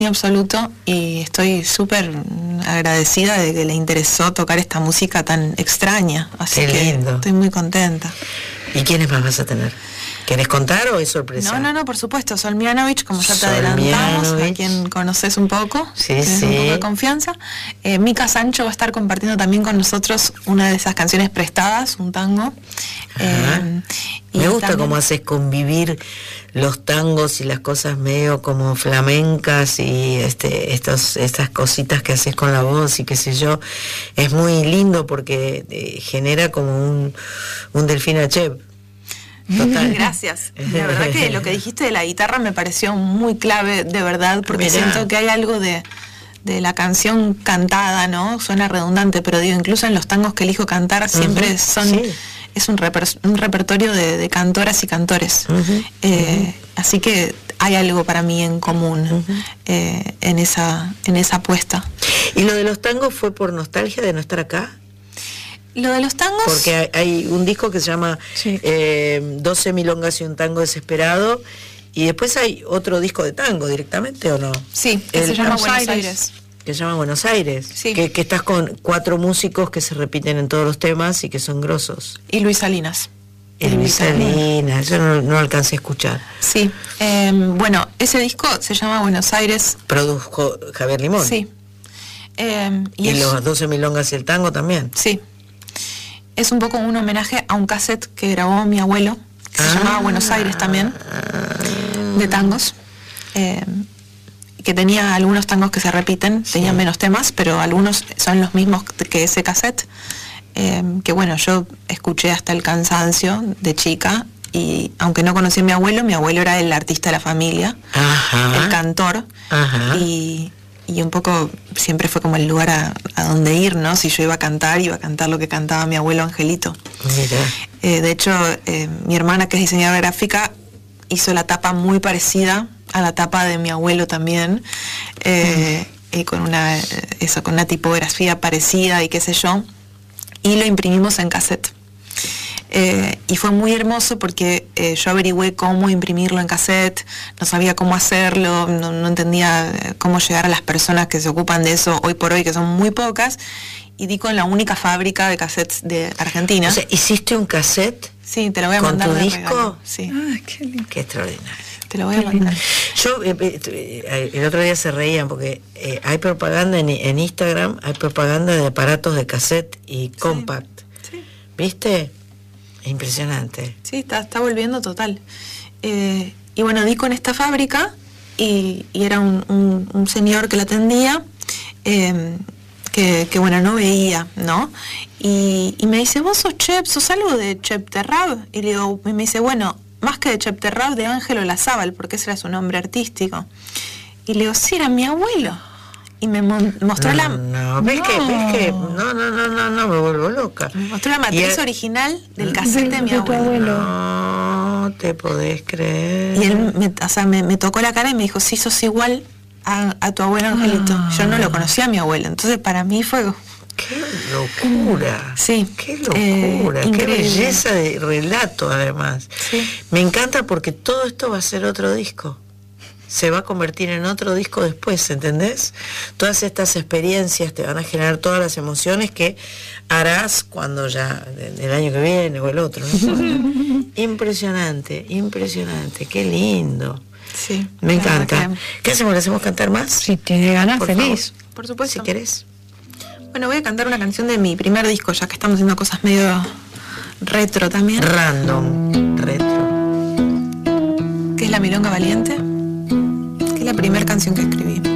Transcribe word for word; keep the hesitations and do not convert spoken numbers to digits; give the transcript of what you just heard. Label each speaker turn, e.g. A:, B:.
A: absoluto, y estoy súper agradecida de que le interesó tocar esta música tan extraña, así
B: Qué
A: que
B: lindo.
A: estoy muy contenta.
B: ¿Y quiénes más vas a tener? ¿Querés contar o es sorpresa?
A: No, no, no, por supuesto, Sol Mianovich, como ya te
B: Sol
A: adelantamos,
B: Mianovich.
A: a quien conoces un poco,
B: Sí,
A: tenés
B: sí.
A: un poco de confianza. Eh, Mica Sancho va a estar compartiendo también con nosotros una de esas canciones prestadas, un tango. Eh, y
B: Me gusta
A: también-
B: cómo haces convivir los tangos y las cosas medio como flamencas y este, estos, estas cositas que haces con la voz y qué sé yo. Es muy lindo porque eh, genera como un, un Delfín Achev. Total.
A: Gracias. La verdad que lo que dijiste de la guitarra me pareció muy clave, de verdad, porque
B: Mirá.
A: siento que hay algo de, de la canción cantada, ¿no? Suena redundante, pero digo, incluso en los tangos que elijo cantar siempre
B: Ujú,
A: son...
B: sí.
A: Es un, reper- un repertorio de, de cantoras y cantores.
B: Ujú,
A: Eh, así que hay algo para mí en común
B: Ujú.
A: eh, en esa, en esa apuesta.
B: ¿Y lo de los tangos fue por nostalgia de no estar acá?
A: Lo de los tangos...
B: Porque hay, hay un disco que se llama
A: Sí.
B: eh, doce milongas y un tango desesperado, y después hay otro disco de tango directamente, ¿o no?
A: Sí, que
B: El-
A: se llama
B: Buenos
A: Buenos
B: Aires.
A: Aires.
B: Que se llama Buenos Aires,
A: Sí.
B: que, que estás con cuatro músicos que se repiten en todos los temas y que son grosos.
A: Y Luis Salinas.
B: El Luis Salinas, yo no, no alcancé a escuchar.
A: Sí, eh, bueno, ese disco se llama Buenos Aires.
B: Produjo Javier Limón.
A: Sí. Eh, y
B: Y,
A: es,
B: los doce milongas y el tango también.
A: sí. Es un poco un homenaje a un cassette que grabó mi abuelo, que se
B: Ah.
A: llamaba Buenos Aires también, de tangos. Eh, que tenía algunos tangos que se repiten,
B: Sí.
A: tenían menos temas, pero algunos son los mismos que ese cassette. Eh, que bueno, yo escuché hasta el cansancio de chica, y aunque no conocí a mi abuelo, mi abuelo era el artista de la familia,
B: Ajá.
A: el cantor,
B: Ajá.
A: y, y un poco siempre fue como el lugar a, a donde ir, ¿no? Si yo iba a cantar, iba a cantar lo que cantaba mi abuelo Angelito.
B: Mira.
A: Eh, de hecho, eh, mi hermana, que es diseñadora gráfica, hizo la tapa muy parecida a la tapa de mi abuelo también, eh, y con una, eh, eso, con una tipografía parecida y qué sé yo, y lo imprimimos en cassette. Eh, y fue muy hermoso porque eh, yo averigüé cómo imprimirlo en cassette, no sabía cómo hacerlo, no, no entendía eh, cómo llegar a las personas que se ocupan de eso hoy por hoy, que son muy pocas, y di con la única fábrica de cassettes de Argentina.
B: O sea, ¿hiciste un cassette
A: Sí, te lo voy a
B: con
A: mandar
B: tu
A: de
B: disco?
A: regalo. Sí,
C: Ah, qué lindo.
B: Qué extraordinario.
A: te lo voy a mandar.
B: Yo, eh, eh, el otro día se reían porque eh, hay propaganda en, en Instagram, hay propaganda de aparatos de cassette y compact.
A: Sí,
B: ¿Viste? Impresionante.
A: sí, está, está volviendo total. Eh, y bueno, di con esta fábrica y, y era un, un- un señor que la atendía, eh, que, que bueno, no veía, ¿no? Y, y me dice, ¿vos sos Chep? ¿Sos algo de Chep Terrab? Y le digo, y me dice, bueno, más que de Chep Terrab, de Ángelo Lazábal, porque ese era su nombre artístico. Y le digo, sí, era mi abuelo. Y me mon- mostró
B: No,
A: la...
B: no, ¿ves que, ves que, no, no, no, no, no, me vuelvo loca.
A: me mostró la
B: Y
A: matriz
B: él-
A: original del cassette de,
C: De-
A: mi
C: de tu
A: abuelo.
C: abuelo.
B: No te podés creer.
A: Y él me, o sea, me, me tocó la cara y me dijo, sí, sos igual a, a tu abuelo Angelito.
C: Ah.
A: Yo no lo conocía a mi abuelo. Entonces para mí fue...
B: Qué locura.
A: Sí,
B: Qué
A: eh,
B: locura. Qué
A: increíble.
B: belleza de relato, además.
A: Sí.
B: Me encanta porque todo esto va a ser otro disco. Se va a convertir en otro disco después, ¿entendés? Todas estas experiencias te van a generar todas las emociones que harás cuando ya, el año que viene o el otro, no importa. Impresionante, impresionante, qué lindo.
A: Sí.
B: Me
A: la verdad
B: encanta.
A: que-
B: ¿Qué hacemos? ¿Le hacemos cantar más?
C: Si tiene ganas,
B: Por
C: feliz.
B: favor.
A: por supuesto.
B: Si querés.
A: Bueno, voy a cantar una canción de mi primer disco, ya que estamos haciendo cosas medio retro también,
B: Random, retro.
A: que es La Milonga Valiente, que es la primera canción que escribí.